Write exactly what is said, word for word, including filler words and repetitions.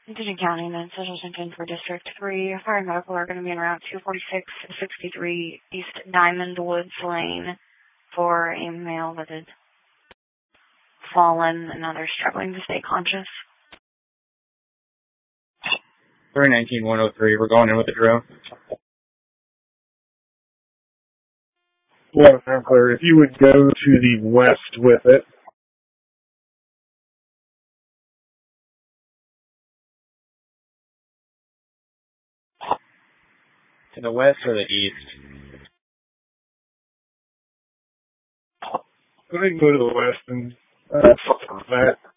Digit County, and then Social Symptom for District three. Fire and medical are going to be in Route two forty-six sixty-three East Diamond Woods Lane for a male that had fallen and now they're struggling to stay conscious. three nineteen one oh three, we're going in with the drone. Well, Clear, if you would go to the west with it. To the west or the east? Go ahead and go to the west and uh, that.